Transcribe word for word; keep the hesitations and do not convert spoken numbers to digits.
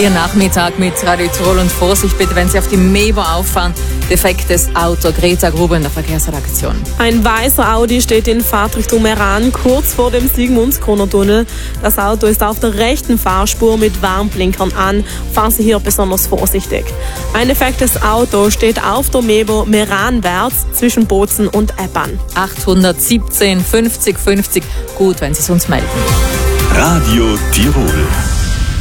Ihr Nachmittag mit Radio Tirol und Vorsicht bitte, wenn Sie auf die Mevo auffahren. Defektes Auto. Greta Gruber in der Verkehrsredaktion. Ein weißer Audi steht in Fahrtrichtung Meran kurz vor dem Sigmundskroner-Tunnel. Das Auto ist auf der rechten Fahrspur mit Warnblinkern an. Fahren Sie hier besonders vorsichtig. Ein defektes Auto steht auf der Mevo meranwärts zwischen Bozen und Eppan. achthundertsiebzehn fünfzig fünfzig. Gut, wenn Sie es uns melden. Radio Tirol.